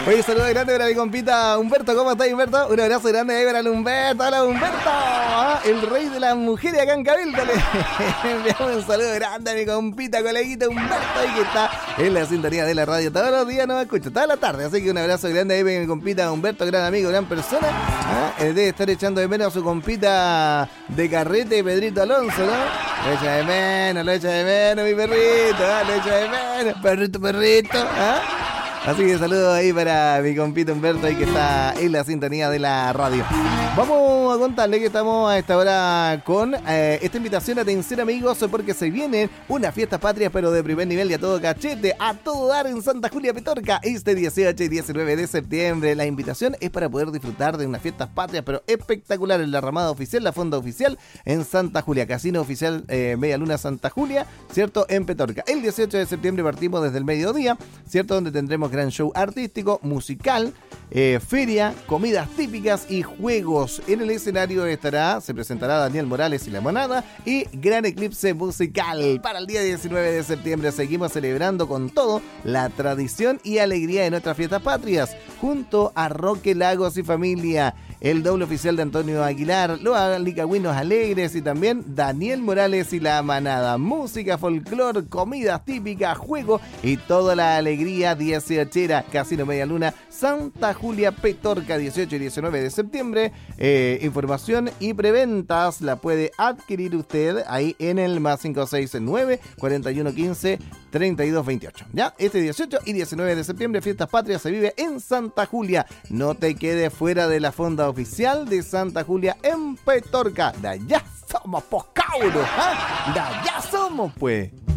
Oye, saludo grande para mi compita Humberto. ¿Cómo estás, Humberto? Un abrazo grande ahí para el Humberto. Hola, Humberto. El rey de las mujeres acá en Cabildo. Le enviamos un saludo grande a mi compita, coleguita Humberto, ahí que está en la sintonía de la radio. Todos los días nos escucha, toda la tarde. Así que un abrazo grande ahí para mi compita Humberto, gran amigo, gran persona. Debe estar echando de menos a su compita de carrete, Pedrito Alonso, ¿no? Lo echa de menos, mi perrito. Lo echa de menos, perrito. Así que saludos ahí para mi compito Humberto, ahí que está en la sintonía de la radio. Vamos a contarle que estamos a esta hora con esta invitación. Atención, amigos, porque se vienen unas fiestas patrias, pero de primer nivel y a todo cachete, a todo dar en Santa Julia, Petorca, este 18 y 19 de septiembre. La invitación es para poder disfrutar de unas fiestas patrias, pero espectaculares. La ramada oficial, la fonda oficial en Santa Julia, Casino Oficial Media Luna Santa Julia, ¿cierto? En Petorca. El 18 de septiembre partimos desde el mediodía, ¿cierto? Donde tendremos gran show artístico, musical, feria, comidas típicas y juegos. En el escenario se presentará Daniel Morales y La Manada y gran eclipse musical. Para el día 19 de septiembre seguimos celebrando con todo la tradición y alegría de nuestras fiestas patrias, junto a Roque Lagos y familia, el doble oficial de Antonio Aguilar, los Alicagüinos Alegres y también Daniel Morales y La Manada. Música, folclor, comidas típicas, juego y toda la alegría 18era. Casino Media Luna Santa Julia, Petorca, 18 y 19 de septiembre. Información y preventas la puede adquirir usted ahí en el más 569 4115 3228. Ya, este 18 y 19 de septiembre, fiestas patrias se vive en Santa Julia. No te quedes fuera de la fonda oficial de Santa Julia en Petorca. De allá somos, pues, cabros, de allá somos, pues.